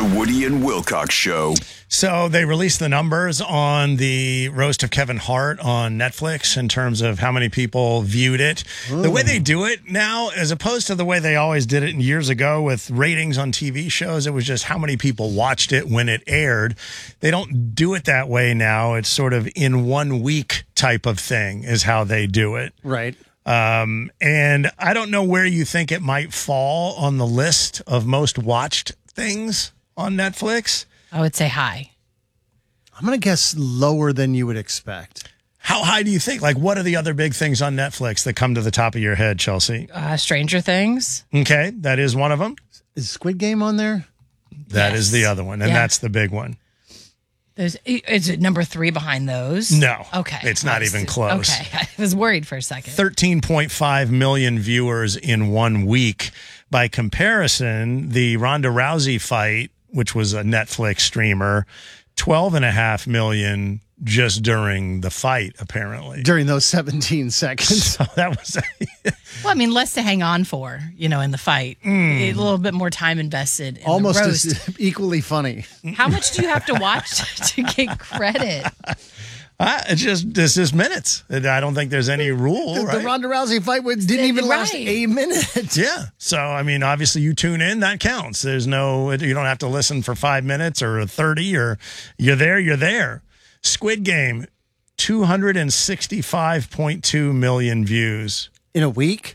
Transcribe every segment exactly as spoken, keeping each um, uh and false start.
Woody and Wilcox Show. So they released the numbers on the Roast of Kevin Hart on Netflix in terms of how many people viewed it. Ooh. The way they do it now, as opposed to the way they always did it years ago with ratings on T V shows, it was just how many people watched it when it aired. They don't do it that way now. It's sort of in one week type of thing is how they do it. Right. Um, and I don't know where you think it might fall on the list of most watched things on Netflix. I would say high. I'm going to guess lower than you would expect. How high do you think? Like, what are the other big things on Netflix that come to the top of your head, Chelsea? Uh, Stranger Things. Okay, that is one of them. Is Squid Game on there? That Yes. is the other one, and Yeah. that's the big one. There's, is it number three behind those? No. Okay. It's not even close. Okay. I was worried for a second. thirteen point five million viewers in one week. By comparison, the Ronda Rousey fight, which was a Netflix streamer, twelve and a half million just during the fight, apparently. During those seventeen seconds. So that was... Well, I mean, less to hang on for, you know, in the fight. Mm. A little bit more time invested in Almost the roast. as equally funny. How much do you have to watch to get credit? Uh, it's just this is minutes. I don't think there's any rule. The, right? the Ronda Rousey fight didn't even right. last a minute. Yeah. So I mean, obviously, you tune in, that counts. There's no, you don't have to listen for five minutes or thirty, or you're there. You're there. Squid Game, two hundred sixty-five point two million views in a week.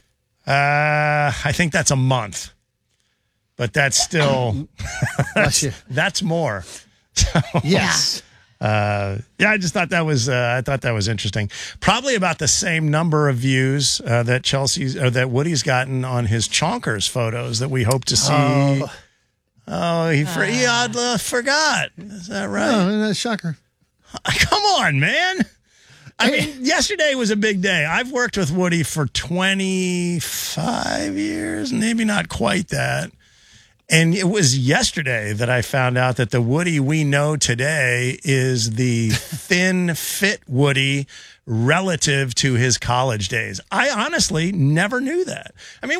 Uh, I think that's a month, but that's still that's, that's more. So, yes. Uh, yeah, I just thought that was uh, I thought that was interesting. Probably about the same number of views uh, that Chelsea's or that Woody's gotten on his Chonkers photos that we hope to see. Oh, oh he, for, he uh, forgot. Is that right? Oh, shocker. Come on, man. I mean, yesterday was a big day. I've worked with Woody for twenty-five years, maybe not quite that. And it was yesterday that I found out that the Woody we know today is the thin, fit Woody relative to his college days. I honestly never knew that. I mean,